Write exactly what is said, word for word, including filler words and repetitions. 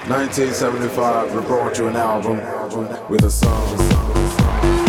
nineteen seventy-five, we brought you an album with a song.